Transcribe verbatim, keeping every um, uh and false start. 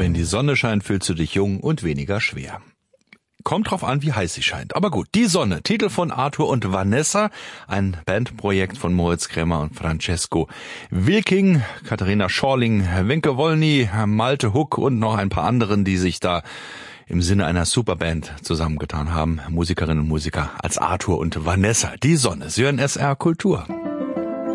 Wenn die Sonne scheint, fühlst du dich jung und weniger schwer. Kommt drauf an, wie heiß sie scheint. Aber gut, Die Sonne, Titel von Arthur und Vanessa, ein Bandprojekt von Moritz Krämer und Francesco Wilking, Katharina Schorling, Wenke Wollny, Malte Huck und noch ein paar anderen, die sich da im Sinne einer Superband zusammengetan haben. Musikerinnen und Musiker als Arthur und Vanessa. Die Sonne, Sie hören S R Kultur.